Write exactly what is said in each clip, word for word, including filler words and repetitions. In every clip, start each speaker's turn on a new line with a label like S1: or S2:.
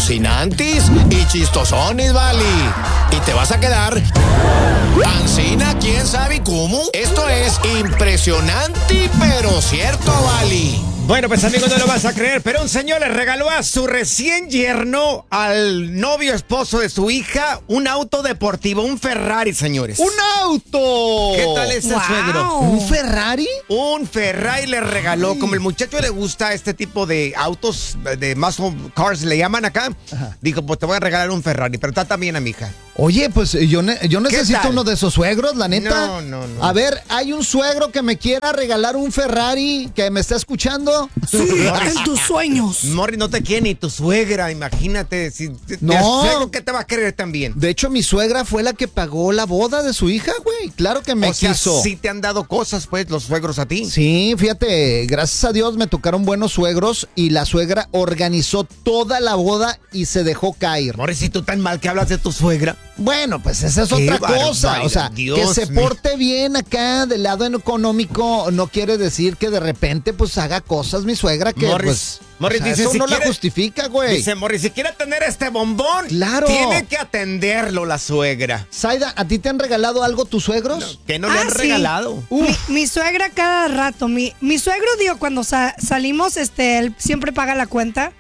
S1: alucinantes y chistosones, vale. Y te vas a quedar ancina, quién sabe cómo. Esto es impresionante, pero cierto, vale.
S2: Bueno, pues amigos, no lo vas a creer, pero un señor le regaló a su recién yerno, al novio esposo de su hija, un auto deportivo, un Ferrari, señores.
S3: ¡Un auto!
S2: ¿Qué tal ese
S4: Wow.
S2: suegro?
S3: ¿Un Ferrari?
S2: Un Ferrari le regaló. Como el muchacho le gusta este tipo de autos, de muscle cars le llaman acá,
S3: Ajá.
S2: dijo, pues te voy a regalar un Ferrari, pero trata bien a mi hija.
S3: Oye, pues yo, ne- yo necesito
S2: tal?
S3: uno de esos suegros, la neta.
S2: No, no, no.
S3: A ver, hay un suegro que me quiera regalar un Ferrari, que me está escuchando.
S4: Sí, en tus sueños.
S2: Morris, no te quiere ni tu suegra, imagínate. Si te,
S3: No.
S2: te suegro, ¿qué te va a querer también?
S3: De hecho, mi suegra fue la que pagó la boda de su hija, güey. Claro que me
S2: o sea,
S3: quiso.
S2: sí te han dado cosas, pues, los suegros a ti.
S3: Sí, fíjate, gracias a Dios me tocaron buenos suegros y la suegra organizó toda la boda y se dejó caer.
S2: Morris, si tú tan mal que hablas de tu suegra.
S3: Bueno, pues esa es
S2: Qué
S3: otra cosa.
S2: barbaridad,
S3: O sea,
S2: Dios
S3: que se
S2: mío.
S3: porte bien acá del lado económico no quiere decir que de repente pues haga cosas mi suegra que
S2: Morris,
S3: pues...
S2: Morris
S3: o sea,
S2: dice,
S3: eso
S2: si
S3: no
S2: quiere-
S3: la justifica, güey.
S2: Dice Morris, si quiere tener este bombón,
S3: Claro.
S2: tiene que atenderlo la suegra.
S3: Zaida, ¿a ti te han regalado algo tus suegros?
S2: Que no le
S4: Ah,
S2: han
S4: sí.
S2: regalado.
S4: Mi, mi suegra cada rato, mi, mi suegro, digo, cuando sa- salimos, este, él siempre paga la cuenta.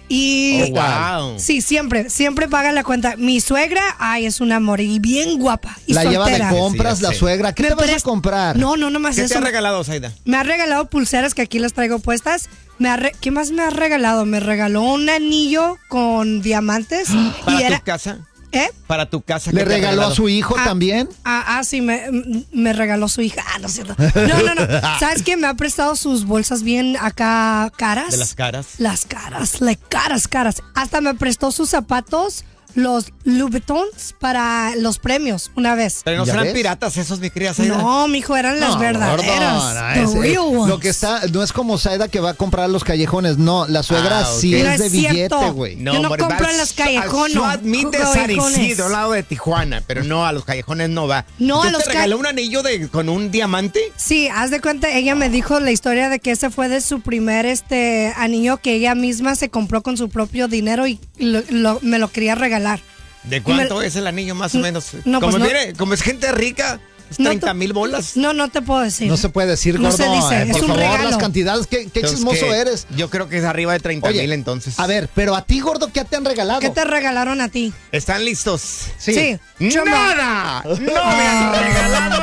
S4: Y
S2: Oh, wow.
S4: sí, siempre, siempre paga la cuenta. Mi suegra, ay, es un amor y bien guapa y
S3: La lleva de
S4: soltera.
S3: compras
S2: Sí, ya
S3: la
S2: sé.
S3: suegra. ¿Qué
S4: Me
S3: te vas a
S4: presta-
S3: comprar?
S4: No, no, nomás
S2: ¿Qué
S4: eso.
S2: te ha regalado, Zaida?
S4: Me ha regalado pulseras que aquí las traigo puestas. Me ha re- ¿Qué más me ha regalado? Me regaló un anillo con diamantes.
S2: ¿Para
S4: y era,
S2: tu casa?
S4: ¿Eh?
S2: ¿Para tu casa?
S3: ¿Le
S2: ¿qué te ha
S3: regaló a su hijo
S4: Ah,
S3: también?
S4: Ah, ah, sí, me, me regaló su hija. Ah, no es cierto. No, no, no. ¿Sabes qué? Me ha prestado sus bolsas bien acá caras.
S2: ¿De las caras?
S4: Las caras, like caras, caras. Hasta me prestó sus zapatos, los Louboutins, para los premios una vez.
S2: Pero no
S3: ¿Ya
S2: serán
S3: ves?
S2: piratas esos, mi querida Zaida.
S4: No, mijo, eran las
S3: No,
S4: verdaderas.
S3: gordo, no,
S4: the
S3: ese-
S4: real ones.
S3: Lo que está, no es como Zaida que va a comprar a los callejones, no, la suegra
S2: Ah, ok.
S3: sí
S4: No
S3: es
S4: es
S3: de billete,
S4: cierto.
S3: güey.
S4: Yo no
S2: hombre,
S4: compro
S2: va
S4: en
S2: al-
S4: los callejones,
S2: Al Swat Meet de San
S4: callejones.
S2: Isidro, al lado de Tijuana, pero no, a los callejones no va.
S4: No, a
S2: ¿Entonces
S4: los
S2: te regaló
S4: ca-
S2: un anillo de, con un diamante?
S4: Sí, haz de cuenta, ella me dijo la historia de que ese fue de su primer este anillo que ella misma se compró con su propio dinero y lo- lo- me lo quería regalar.
S2: ¿De cuánto
S4: Me-
S2: es el anillo más o
S4: No,
S2: menos?
S4: no,
S2: como,
S4: pues no.
S2: mire, como es gente rica, es
S4: No
S2: treinta
S4: te-
S2: mil bolas.
S4: No, no te puedo decir.
S3: No se puede decir,
S4: No
S3: gordo.
S4: se dice,
S3: eh,
S4: es
S3: por
S4: un
S3: favor,
S4: regalo.
S3: las cantidades, qué, qué
S2: Entonces,
S3: chismoso
S2: ¿qué?
S3: eres.
S2: Yo creo que es arriba de treinta
S3: Oye,
S2: mil entonces.
S3: A ver, pero a ti, gordo, ¿qué te han regalado?
S4: ¿Qué te regalaron a ti?
S2: ¿Están listos?
S3: Sí.
S4: Chamba.
S2: ¡Nada! ¡No me han regalado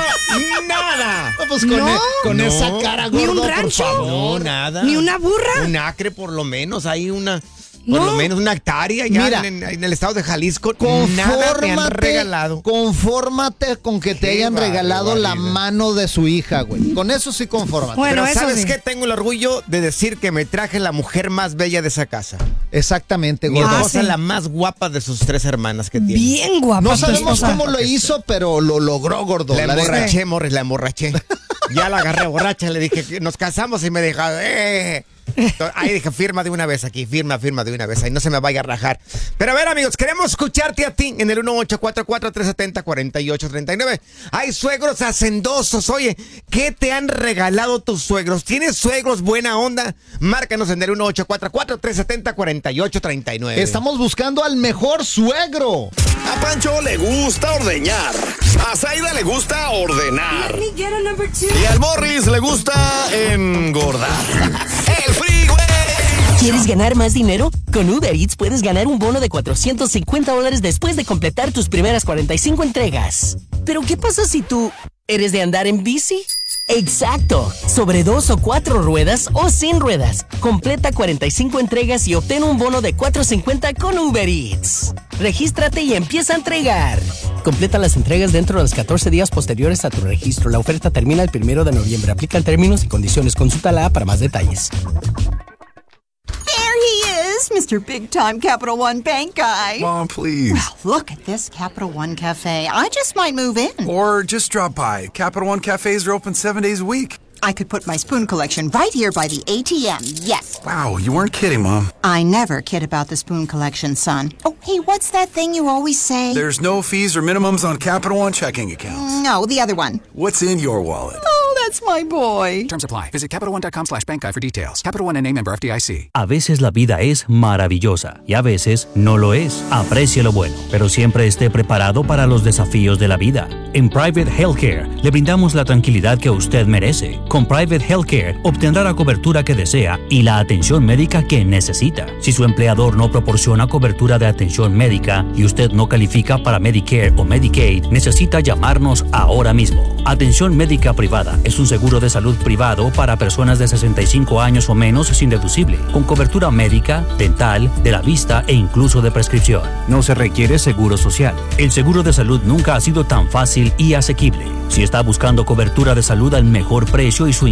S2: nada!
S3: No, pues con,
S4: No.
S3: e- con
S2: No.
S3: esa cara,
S4: ¿Ni un
S3: gordo, por
S4: rancho?
S3: favor.
S2: No, nada.
S4: ¿Ni una burra?
S2: Un acre por lo menos, hay una... Por
S4: No.
S2: lo menos una hectárea ya
S3: Mira,
S2: en, en el estado de Jalisco. Nada me han
S3: Confórmate,
S2: regalado.
S3: confórmate con que te
S2: Qué
S3: hayan regalado la
S2: barbaridad.
S3: mano de su hija, güey. Con eso sí confórmate.
S4: Bueno,
S2: Pero
S4: eso
S2: ¿sabes
S4: sí.
S2: qué? Tengo el orgullo de decir que me traje la mujer más bella de esa casa.
S3: Exactamente,
S2: Mi
S3: gordo.
S4: Ah,
S2: esposa
S4: sí.
S2: la más guapa de sus tres hermanas que tiene.
S4: Bien guapa.
S3: No
S4: tu
S3: sabemos
S4: esposa.
S3: cómo lo hizo, pero lo logró, gordo.
S2: La
S3: La neta.
S2: emborraché, Morris, la emborraché. Ya la agarré borracha, le dije que nos casamos y me dijo, ¡eh! Entonces, ahí dije, firma de una vez aquí, firma, firma de una vez, ahí no se me vaya a rajar. Pero a ver, amigos, queremos escucharte a ti en el uno ocho cuatro cuatro, tres siete cero, cuatro ocho tres nueve. Hay suegros hacendosos, oye, ¿qué te han regalado tus suegros? ¿Tienes suegros buena onda? Márcanos en el uno ocho cuatro cuatro, tres siete cero, cuatro ocho tres nueve.
S3: Estamos buscando al mejor suegro.
S1: A Pancho le gusta ordeñar. A Zaida le gusta ordenar.
S4: Let me get a number two.
S1: Y al Morris le gusta engordar. ¡El Freeway!
S5: ¿Quieres ganar más dinero? Con Uber Eats puedes ganar un bono de cuatrocientos cincuenta dólares después de completar tus primeras cuarenta y cinco entregas. Pero ¿qué pasa si tú eres de andar en bici? Exacto, sobre dos o cuatro ruedas o sin ruedas. Completa cuarenta y cinco entregas y obtén un bono de cuatrocientos cincuenta con Uber Eats. Regístrate y empieza a entregar. Completa las entregas dentro de los catorce días posteriores a tu registro. La oferta termina el primero de noviembre. Aplican términos y condiciones. Consulta la A para más detalles.
S6: There he is, Mister Big Time Capital One Bank guy.
S7: Mom, please.
S6: Well, look at this Capital One Cafe. I just might move in.
S7: Or just drop by. Capital One cafes are open seven days a week.
S6: I could put my spoon collection right here by the A T M. Yes.
S7: Wow, you weren't kidding, Mom.
S6: I never kid about the spoon collection, son. Oh, hey, what's that thing you always say?
S7: There's no fees or minimums on Capital One checking accounts.
S6: No, the other one.
S7: What's in your wallet?
S6: Oh, That's my boy.
S7: Terms apply. Visit CapitalOne.com slash bank guide for details. Capital One N A member F D I C.
S8: A veces la vida es maravillosa y a veces no lo es. Aprecie lo bueno, pero siempre esté preparado para los desafíos de la vida. En Private Healthcare le brindamos la tranquilidad que usted merece. Con Private Healthcare obtendrá la cobertura que desea y la atención médica que necesita. Si su empleador no proporciona cobertura de atención médica y usted no califica para Medicare o Medicaid, necesita llamarnos ahora mismo. Atención médica privada es un seguro de salud privado para personas de sesenta y cinco años o menos sin deducible, con cobertura médica, dental, de la vista e incluso de prescripción. No se requiere seguro social. El seguro de salud nunca ha sido tan fácil y asequible. Si está buscando cobertura de salud al mejor precio y su